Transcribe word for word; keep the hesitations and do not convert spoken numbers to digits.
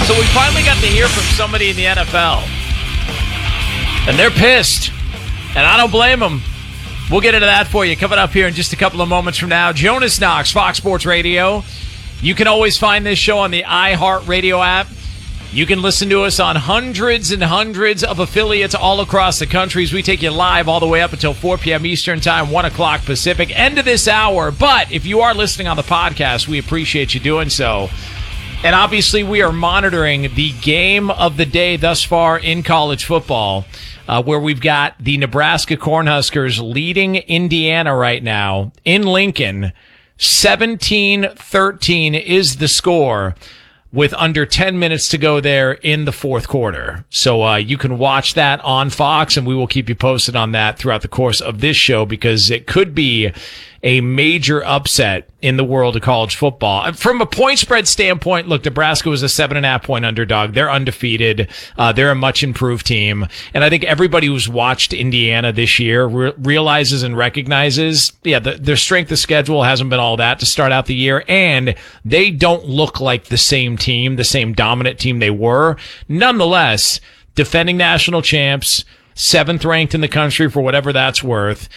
So we finally got to hear from somebody in the N F L. And they're pissed. And I don't blame them. We'll get into that for you coming up here in just a couple of moments from now. Jonas Knox, Fox Sports Radio. You can always find this show on the iHeartRadio app. You can listen to us on hundreds and hundreds of affiliates all across the country as we take you live all the way up until four p.m. Eastern Time, one o'clock Pacific, end of this hour. But if you are listening on the podcast, we appreciate you doing so. And obviously, we are monitoring the game of the day thus far in college football, uh, where we've got the Nebraska Cornhuskers leading Indiana right now in Lincoln. seventeen thirteen is the score with under ten minutes to go there in the fourth quarter. So uh, you can watch that on Fox, and we will keep you posted on that throughout the course of this show because it could be a major upset in the world of college football. From a point spread standpoint, look, Nebraska was a seven and a half point underdog. They're undefeated. Uh, they're a much improved team. And I think everybody who's watched Indiana this year re- realizes and recognizes, yeah, the, their strength of schedule hasn't been all that to start out the year. And they don't look like the same team, the same dominant team they were. Nonetheless, defending national champs, seventh ranked in the country for whatever that's worth.